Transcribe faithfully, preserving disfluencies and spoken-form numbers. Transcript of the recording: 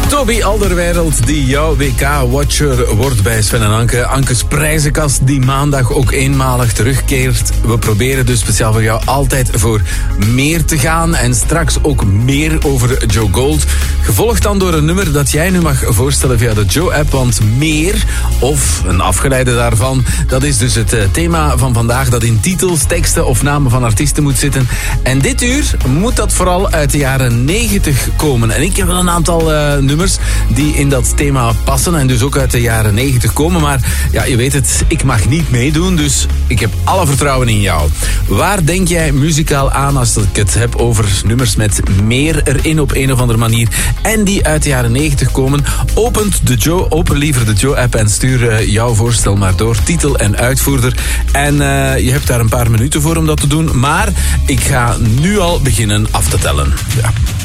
Toby Alderweireld, die jouw W K-watcher wordt bij Sven en Anke. Ankes prijzenkast die maandag ook eenmalig terugkeert. We proberen dus speciaal voor jou altijd voor meer te gaan. En straks ook meer over Joe Gold. Gevolgd dan door een nummer dat jij nu mag voorstellen via de Joe-app. Want meer, of een afgeleide daarvan, dat is dus het thema van vandaag. Dat in titels, teksten of namen van artiesten moet zitten. En dit uur moet dat vooral uit de jaren negentig komen. En ik heb wel een aantal uh, nummers die in dat thema passen en dus ook uit de jaren negentig komen. Maar ja, je weet het, ik mag niet meedoen, dus ik heb alle vertrouwen in jou. Waar denk jij muzikaal aan als ik het heb over nummers met meer erin op een of andere manier en die uit de jaren negentig komen? Opent de Joe, open liever de Joe-app en stuur uh, jouw voorstel maar door, titel en uitvoerder. En uh, je hebt daar een paar minuten voor om dat te doen, maar ik ga nu al beginnen af te tellen. Ja.